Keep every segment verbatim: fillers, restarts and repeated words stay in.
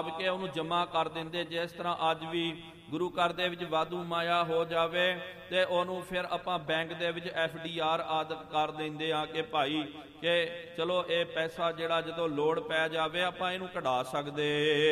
ਕੇ ਉਹਨੂੰ ਜਮਾ ਕਰ ਦਿੰਦੇ। ਜਿਸ ਤਰ੍ਹਾਂ ਅੱਜ ਵੀ ਗੁਰੂ ਘਰ ਦੇ ਵਿੱਚ ਵਾਧੂ ਮਾਇਆ ਹੋ ਜਾਵੇ ਤੇ ਉਹਨੂੰ ਫਿਰ ਆਪਾਂ ਬੈਂਕ ਦੇ ਵਿੱਚ ਐਫ ਡੀ ਆਰ ਆਦਿ ਕਰ ਦਿੰਦੇ ਆ ਕਿ ਭਾਈ ਕਿ ਚਲੋ ਇਹ ਪੈਸਾ ਜਿਹੜਾ ਜਦੋਂ ਲੋੜ ਪੈ ਜਾਵੇ ਆਪਾਂ ਇਹਨੂੰ ਕਢਾ ਸਕਦੇ।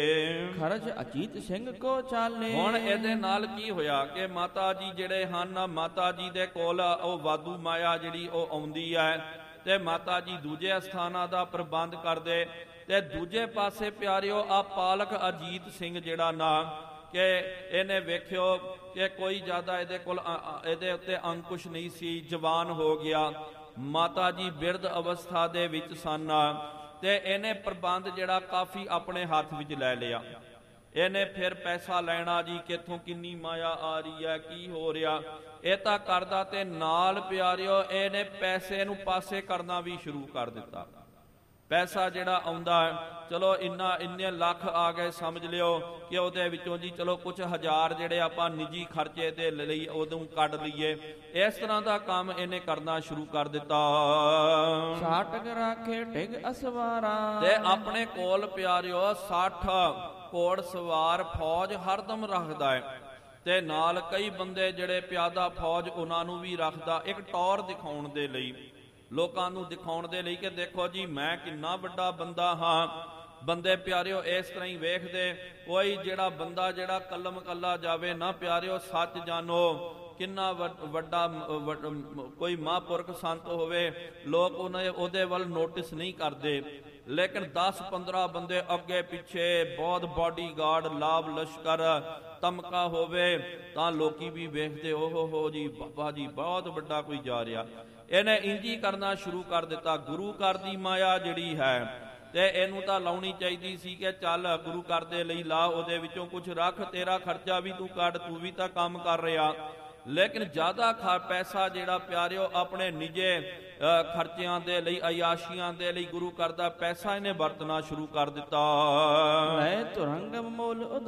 ਖਰਚ ਅਜੀਤ ਸਿੰਘ ਕੋ ਚਾਲੇ। ਹੁਣ ਇਹਦੇ ਨਾਲ ਕੀ ਹੋਇਆ ਕਿ ਮਾਤਾ ਜੀ ਜਿਹੜੇ ਹਨ, ਮਾਤਾ ਜੀ ਦੇ ਕੋਲ ਉਹ ਵਾਧੂ ਮਾਇਆ ਜਿਹੜੀ ਉਹ ਆਉਂਦੀ ਹੈ ਤੇ ਮਾਤਾ ਜੀ ਦੂਜੇ ਸਥਾਨਾਂ ਦਾ ਪ੍ਰਬੰਧ ਕਰਦੇ। ਤੇ ਦੂਜੇ ਪਾਸੇ ਪਿਆਰਿਓ ਆ ਪਾਲਕ ਅਜੀਤ ਸਿੰਘ ਜਿਹੜਾ ਨਾ ਕਿ ਇਹਨੇ ਵੇਖਿਓ ਕਿ ਕੋਈ ਜ਼ਿਆਦਾ ਇਹਦੇ ਕੋਲ ਇਹਦੇ ਉੱਤੇ ਅੰਕੁਸ਼ ਨਹੀਂ ਸੀ, ਜਵਾਨ ਹੋ ਗਿਆ। ਮਾਤਾ ਜੀ ਬਿਰਧ ਅਵਸਥਾ ਦੇ ਵਿੱਚ ਸਨ ਤੇ ਇਹਨੇ ਪ੍ਰਬੰਧ ਜਿਹੜਾ ਕਾਫੀ ਆਪਣੇ ਹੱਥ ਵਿੱਚ ਲੈ ਲਿਆ। ਇਹਨੇ ਫਿਰ ਪੈਸਾ ਲੈਣਾ ਜੀ, ਕਿੱਥੋਂ ਕਿੰਨੀ ਮਾਇਆ ਆ ਰਹੀ ਹੈ, ਕੀ ਹੋ ਰਿਹਾ, ਇਹ ਤਾਂ ਕਰਦਾ ਤੇ ਨਾਲ ਪਿਆਰਿਓ ਇਹਨੇ ਪੈਸੇ ਨੂੰ ਪਾਸੇ ਕਰਨਾ ਵੀ ਸ਼ੁਰੂ ਕਰ ਦਿੱਤਾ। ਪੈਸਾ ਜਿਹੜਾ ਆਉਂਦਾ ਚਲੋ ਇੰਨਾ ਇੰਨੇ ਲੱਖ ਆ ਗਏ, ਸਮਝ ਲਿਓ ਕਿ ਉਹਦੇ ਵਿੱਚੋਂ ਜੀ ਚਲੋ ਕੁਝ ਹਜ਼ਾਰ ਜਿਹੜੇ ਆਪਾਂ ਨਿੱਜੀ ਖਰਚੇ ਦੇ ਲਈ ਉਦੋਂ ਕੱਢ ਲਈਏ। ਇਸ ਤਰ੍ਹਾਂ ਦਾ ਕੰਮ ਇਹਨੇ ਕਰਨਾ ਸ਼ੁਰੂ ਕਰ ਦਿੱਤਾ। ਸਾਟਕ ਰਾਖੇ ਢਿਗ ਅਸਵਾਰਾ। ਤੇ ਆਪਣੇ ਕੋਲ ਪਿਆਰਿਓ ਸੱਠ ਘੋੜ ਸਵਾਰ ਫੌਜ ਹਰਦਮ ਰੱਖਦਾ ਹੈ ਤੇ ਨਾਲ ਕਈ ਬੰਦੇ ਜਿਹੜੇ ਪਿਆਦਾ ਫੌਜ ਉਹਨਾਂ ਨੂੰ ਵੀ ਰੱਖਦਾ, ਇੱਕ ਟੌਰ ਦਿਖਾਉਣ ਦੇ ਲਈ, ਲੋਕਾਂ ਨੂੰ ਦਿਖਾਉਣ ਦੇ ਲਈ ਕਿ ਦੇਖੋ ਜੀ ਮੈਂ ਕਿੰਨਾ ਵੱਡਾ ਬੰਦਾ ਹਾਂ। ਬੰਦੇ ਪਿਆਰਿਓ ਇਸ ਤਰ੍ਹਾਂ ਹੀ ਵੇਖਦੇ। ਕੋਈ ਜਿਹੜਾ ਬੰਦਾ ਜਿਹੜਾ ਕਲਮ ਕੱਲਾ ਜਾਵੇ ਨਾ ਪਿਆਰਿਓ, ਸੱਚ ਜਾਣੋ ਕਿੰਨਾ ਵੱਡਾ ਕੋਈ ਮਹਾਂਪੁਰਖ ਸੰਤ ਹੋਵੇ, ਲੋਕ ਉਹਨੇ ਉਹਦੇ ਵੱਲ ਨੋਟਿਸ ਨਹੀਂ ਕਰਦੇ। ਲੇਕਿਨ ਦਸ ਪੰਦਰਾਂ ਬੰਦੇ ਅੱਗੇ ਪਿੱਛੇ, ਬਹੁਤ ਬਾਡੀਗਾਰਡ, ਲਾਭ ਲਸ਼ਕਰ, ਤਮਕਾ ਹੋਵੇ ਤਾਂ ਲੋਕੀ ਵੀ ਵੇਖਦੇ, ਓਹੋ ਹੋ ਜੀ ਬਾਬਾ ਜੀ ਬਹੁਤ ਵੱਡਾ ਕੋਈ ਜਾ ਰਿਹਾ। ਇਹਨੇ ਇੰਜੀ ਕਰਨਾ ਸ਼ੁਰੂ ਕਰ ਦਿੱਤਾ। ਗੁਰੂ ਘਰ ਦੀ ਮਾਇਆ ਜਿਹੜੀ ਹੈ ਤੇ ਇਹਨੂੰ ਤਾਂ ਲਾਉਣੀ ਚਾਹੀਦੀ ਸੀ ਕਿ ਚੱਲ ਗੁਰੂ ਘਰ ਦੇ ਲਈ ਲਾ, ਉਹਦੇ ਵਿੱਚੋਂ ਕੁਝ ਰੱਖ, ਤੇਰਾ ਖਰਚਾ ਵੀ ਤੂੰ ਕੱਢ, ਤੂੰ ਵੀ ਤਾਂ ਕੰਮ ਕਰ ਰਿਹਾ। ਲੇਕਿਨ ਜ਼ਿਆਦਾ ਪੈਸਾ ਜਿਹੜਾ ਪਿਆਰਿਓ ਆਪਣੇ ਨਿੱਜੇ ਖਰਚਿਆਂ ਦੇ ਲਈ, ਅਯਾਸ਼ੀਆਂ ਦੇ ਲਈ ਗੁਰੂ ਘਰ ਦਾ ਪੈਸਾ ਇਹਨੇ ਵਰਤਣਾ ਸ਼ੁਰੂ ਕਰ ਦਿੱਤਾ। ਮੈਂ ਤੁਰੰਗ ਮੋਲ